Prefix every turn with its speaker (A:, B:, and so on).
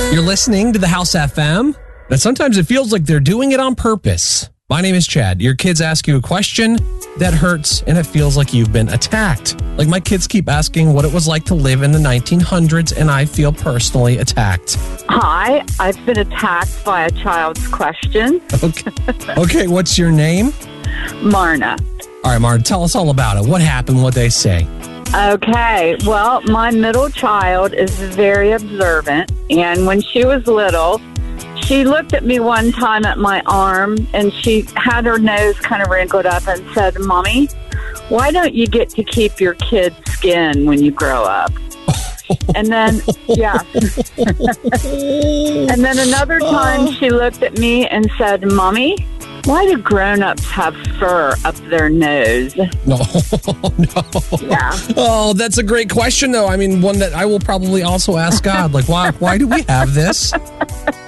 A: You're listening to the House FM. And sometimes it feels like they're doing it on purpose. My name is Chad. Your kids ask you a question that hurts and it feels like you've been attacked. Like my kids keep asking what it was like to live in the 1900s and I feel personally attacked.
B: Hi, I've been attacked by a child's question.
A: Okay, what's your name?
B: Marna.
A: All right, Marna, tell us all about it. What happened? What'd they say?
B: Okay, well, my middle child is very observant, and when she was little, she looked at me one time at my arm, and she had her nose kind of wrinkled up and said, "Mommy, why don't you get to keep your kid's skin when you grow up?" And then, yeah. And then another time she looked at me and said, "Mommy, why do grown-ups have fur up their nose?"
A: No.
B: Yeah.
A: Oh, that's a great question, though. I mean, one that I will probably also ask God. Like, why do we have this?